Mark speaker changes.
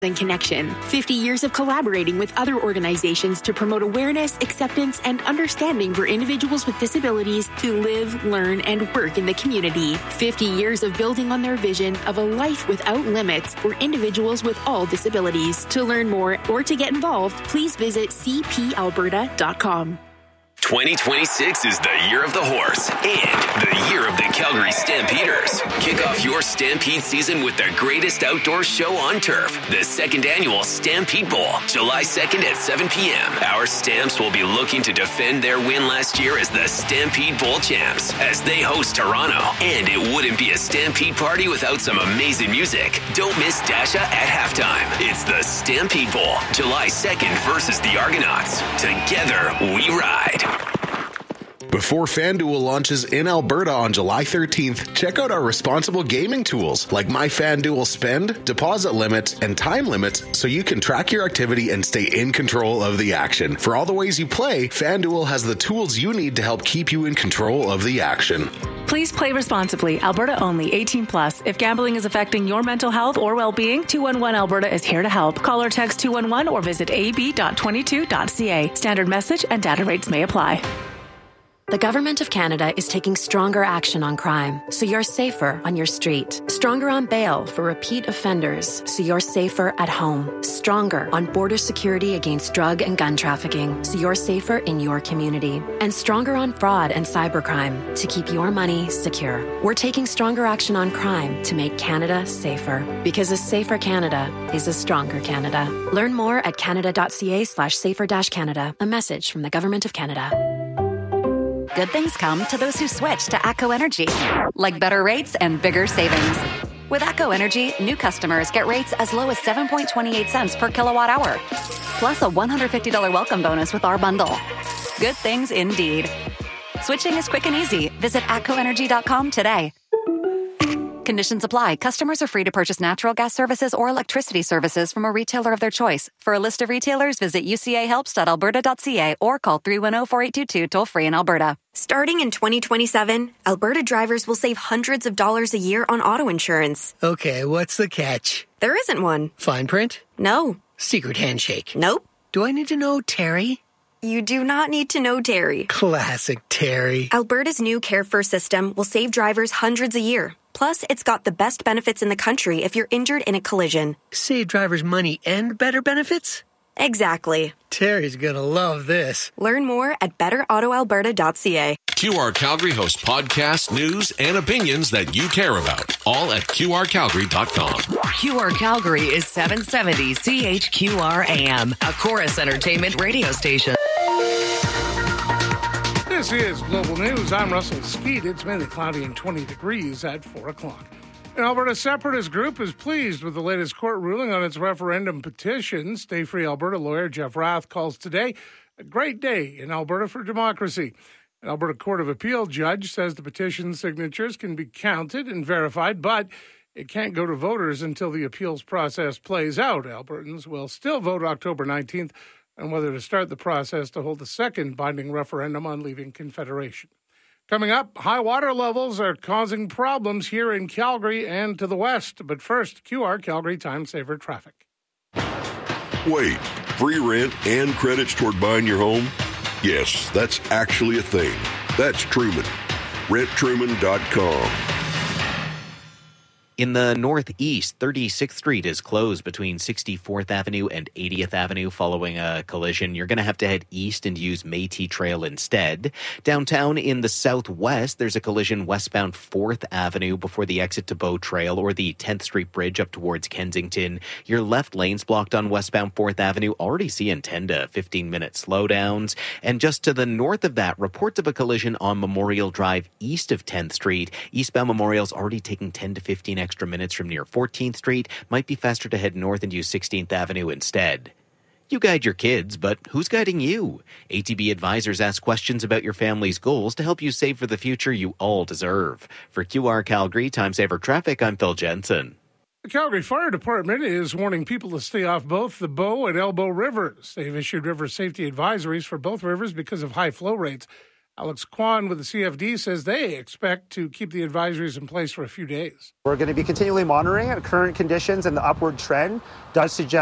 Speaker 1: and connection. 50 years of collaborating with other organizations to promote awareness, acceptance, and understanding for individuals with disabilities to live, learn, and work in the community. 50 years of building on their vision of a life without limits for individuals with all disabilities. To learn more or to get involved, please visit cpalberta.com.
Speaker 2: 2026 is the year of the horse and the year of the Calgary Stampeders. Kick off your Stampede season with the greatest outdoor show on turf, the second annual Stampede Bowl, July 2nd at 7 p.m. Our Stamps will be looking to defend their win last year as the Stampede Bowl champs as they host Toronto. And it wouldn't be a Stampede party without some amazing music. Don't miss Dasha at halftime. It's the Stampede Bowl, July 2nd versus the Argonauts. Together we ride.
Speaker 3: Before FanDuel launches in Alberta on July 13th, check out our responsible gaming tools like My FanDuel Spend, deposit limits, and time limits so you can track your activity and stay in control of the action. For all the ways you play, FanDuel has the tools you need to help keep you in control of the action.
Speaker 4: Please play responsibly. Alberta only. 18 plus. If gambling is affecting your mental health or well-being, 211 Alberta is here to help. Call or text 211 or visit ab.22.ca. Standard message and data rates may apply.
Speaker 5: The Government of Canada is taking stronger action on crime, so you're safer on your street. Stronger on bail for repeat offenders, so you're safer at home. Stronger on border security against drug and gun trafficking, so you're safer in your community. And stronger on fraud and cybercrime, to keep your money secure. We're taking stronger action on crime to make Canada safer. Because a safer Canada is a stronger Canada. Learn more at canada.ca/safer-Canada. A message from the Government of Canada.
Speaker 6: Good things come to those who switch to ATCO Energy, like better rates and bigger savings. With ATCO Energy, new customers get rates as low as 7.28 cents per kilowatt hour, plus a $150 welcome bonus with our bundle. Good things indeed. Switching is quick and easy. Visit atcoenergy.com today. Conditions apply. Customers are free to purchase natural gas services or electricity services from a retailer of their choice. For a list of retailers, visit ucahelps.alberta.ca or call 310-4822 toll-free in Alberta.
Speaker 7: Starting in 2027, Alberta drivers will save hundreds of dollars a year on auto insurance.
Speaker 8: Okay, what's the catch?
Speaker 7: There isn't one.
Speaker 8: Fine print?
Speaker 7: No.
Speaker 8: Secret handshake?
Speaker 7: Nope.
Speaker 8: Do I need to know Terry?
Speaker 7: You do not need to know Terry.
Speaker 8: Classic Terry.
Speaker 7: Alberta's new Care First system will save drivers hundreds a year. Plus, it's got the best benefits in the country if you're injured in a collision.
Speaker 8: Save drivers money and better benefits?
Speaker 7: Exactly.
Speaker 8: Terry's gonna love this.
Speaker 7: Learn more at betterautoalberta.ca.
Speaker 9: QR Calgary hosts podcasts, news, and opinions that you care about. All at qrcalgary.com.
Speaker 10: QR Calgary is 770 CHQR AM, a Chorus Entertainment radio station.
Speaker 11: This is Global News. I'm Russell Skeet. It's mainly cloudy and 20 degrees at 4 o'clock. An Alberta Separatist group is pleased with the latest court ruling on its referendum petition. Stay Free Alberta lawyer Jeff Rath calls today a great day in Alberta for democracy. An Alberta Court of Appeal judge says the petition signatures can be counted and verified, but it can't go to voters until the appeals process plays out. Albertans will still vote October 19th on whether to start the process to hold a second binding referendum on leaving Confederation. Coming up, high water levels are causing problems here in Calgary and to the west. But first, QR Calgary Time Saver traffic.
Speaker 12: Wait, free rent and credits toward buying your home? Yes, that's actually a thing. That's Truman. RentTruman.com.
Speaker 13: In the northeast, 36th Street is closed between 64th Avenue and 80th Avenue following a collision. You're going to have to head east and use Métis Trail instead. Downtown in the southwest, there's a collision westbound 4th Avenue before the exit to Bow Trail or the 10th Street Bridge up towards Kensington. Your left lane's blocked on westbound 4th Avenue, already seeing 10 to 15-minute slowdowns. And just to the north of that, reports of a collision on Memorial Drive east of 10th Street. Eastbound Memorial's already taking 10 to 15 extra minutes from near 14th Street. Might be faster to head north and use 16th Avenue instead. You guide your kids, but who's guiding you? ATB Advisors ask questions about your family's goals to help you save for the future you all deserve. For QR Calgary Time Saver Traffic, I'm Phil Jensen.
Speaker 11: The Calgary Fire Department is warning people to stay off both the Bow and Elbow rivers. They've issued river safety advisories for both rivers because of high flow rates. Alex Kwan with the CFD says they expect to keep the advisories in place for a few days.
Speaker 14: We're going to be continually monitoring it. Current conditions and the upward trend does suggest